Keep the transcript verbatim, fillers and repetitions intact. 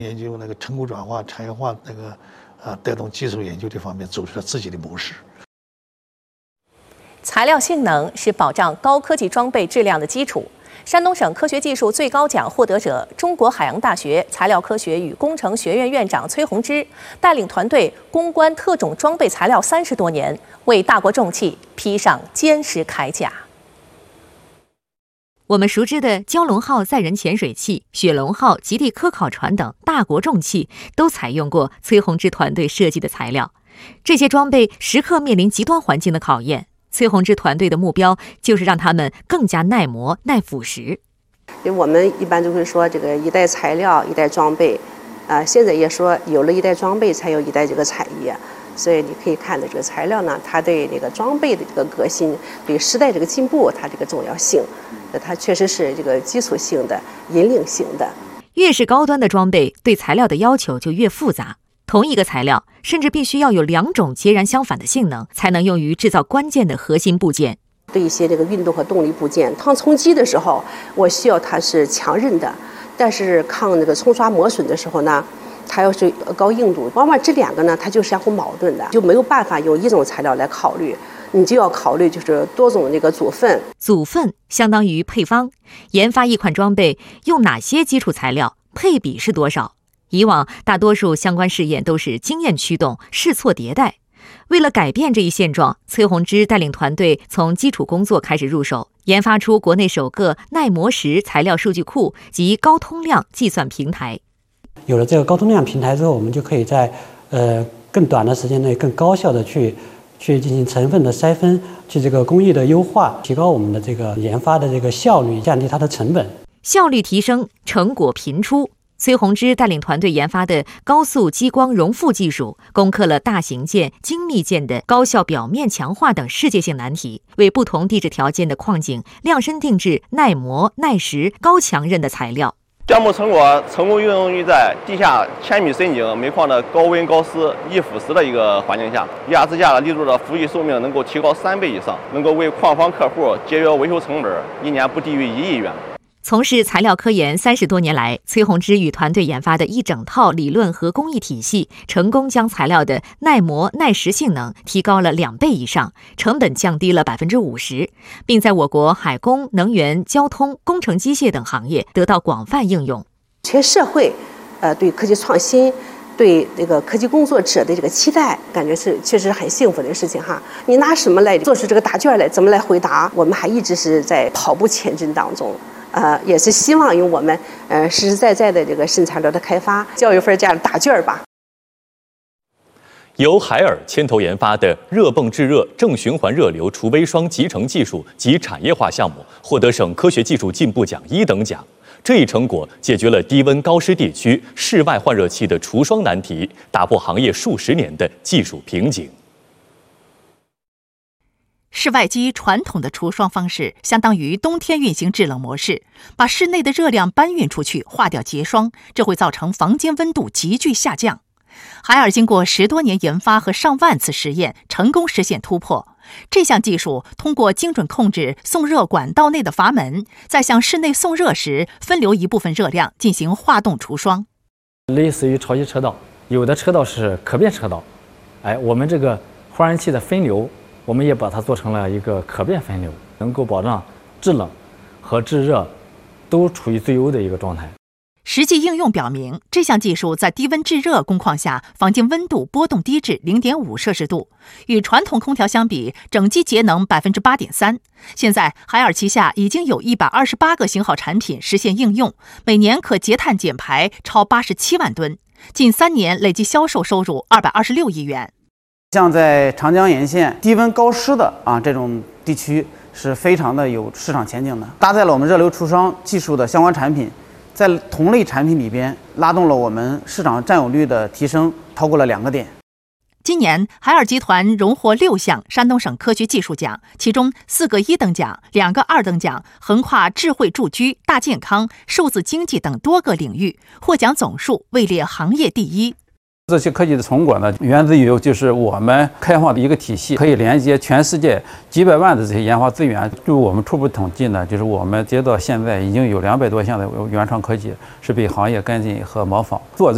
研究那个成果转化、产业化那个啊，带动技术研究这方面走出了自己的模式。 材料性能是保障高科技装备质量的基础。山东省科学技术最高奖获得者、中国海洋大学材料科学与工程学院院长崔洪之带领团队攻关特种装备材料三十多年，为大国重器披上坚实铠甲。 我们熟知的蛟龙号载人潜水器、雪龙号极地科考船等大国重器，都采用过崔洪之团队设计的材料。这些装备时刻面临极端环境的考验。崔洪之团队的目标就是让他们更加耐磨、耐腐蚀。 我们一般都会说，这个一代材料，一代装备，啊、呃，现在也说有了一代装备，才有一代这个产业。所以你可以看到这个材料呢，它对这个装备的这个革新，对时代这个进步，它这个重要性，它确实是这个基础性的、引领性的。 越是高端的装备，对材料的要求就越复杂。同一个材料，甚至必须要有两种截然相反的性能，才能用于制造关键的核心部件。 对一些这个运动和动力部件，抗冲击的时候，我需要它是强韧的；但是抗那个冲刷磨损的时候呢，它要是高硬度。往往这两个呢，它就相互矛盾的，就没有办法用一种材料来考虑，你就要考虑就是多种那个组分。 组分相当于配方，研发一款装备用哪些基础材料，配比是多少？以往大多数相关试验都是经验驱动，试错迭代。为了改变这一现状，崔洪之带领团队从基础工作开始入手，研发出国内首个耐磨蚀材料数据库及高通量计算平台。 有了这个高通量平台之后，我们就可以在呃更短的时间内更高效的去去进行成分的筛分，去这个工艺的优化，提高我们的这个研发的这个效率，降低它的成本。 效率提升，成果频出。崔洪之带领团队研发的高速激光熔覆技术，攻克了大型件、精密件的高效表面强化等世界性难题，为不同地质条件的矿井量身定制耐磨、耐蚀、高强韧的材料。 项目成果成功运用于在地下千米深井煤矿的高温高湿易腐蚀的一个环境下，亚支架立柱的服役寿命能够提高三倍以上，能够为矿房客户节约维修成本，一年不低于一亿元。 从事材料科研三十多年来，崔洪之与团队研发的一整套理论和工艺体系，成功将材料的耐磨、耐蚀性能提高了两倍以上，成本降低了百分之五十，并在我国海工、能源、交通、工程机械等行业得到广泛应用。 全社会，呃，对科技创新，对这个科技工作者的这个期待，感觉是确实很幸福的事情哈。你拿什么来做出这个答卷来？怎么来回答？我们还一直是在跑步前进当中。呃，也是希望用我们呃实实在在的这个新材料的开发，交一份这样的答卷吧。 由海尔牵头研发的热泵制热正循环热流除微霜集成技术及产业化项目，获得省科学技术进步奖一等奖。这一成果解决了低温高湿地区室外换热器的除霜难题，打破行业数十年的技术瓶颈。 室外机传统的除霜方式相当于冬天运行制冷模式，把室内的热量搬运出去，化掉结霜，这会造成房间温度急剧下降。海尔经过十多年研发和上万次实验，成功实现突破。这项技术通过精准控制送热管道内的阀门，在向室内送热时分流一部分热量进行化冻除霜。 类似于潮汐车道，有的车道是可变车道，哎，我们这个换热器的分流，我们也把它做成了一个可变分流，能够保障制冷和制热都处于最优的一个状态。 实际应用表明，这项技术在低温制热工况下，房间温度波动低至 零点五摄氏度，与传统空调相比，整机节能 百分之八点三。现在海尔旗下已经有一百二十八个型号产品实现应用，每年可节碳减排超八十七万吨，近三年累计销售收入二百二十六亿元。 像在长江沿线低温高湿的啊这种地区是非常的有市场前景的，搭载了我们热流除霜技术的相关产品，在同类产品里边拉动了我们市场占有率的提升，超过了两个点。 今年海尔集团荣获六项山东省科学技术奖，其中四个一等奖，两个二等奖，横跨智慧住居、大健康、数字经济等多个领域，获奖总数位列行业第一。 这些科技的成果呢，源自于就是我们开放的一个体系，可以连接全世界几百万的这些研发资源。就我们初步统计呢，就是我们截到现在已经有两百多项的原创科技是被行业跟进和模仿。做这